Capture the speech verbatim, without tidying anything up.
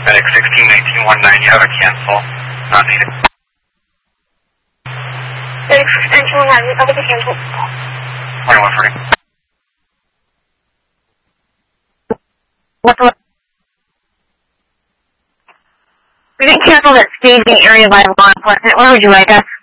Medic sixteen nineteen nineteen, you have a cancel. Not needed. Medic sixteen nineteen nineteen, you have a cancel. twenty-one forty. What the? We didn't cancel that staging area by law enforcement. Where would you like us?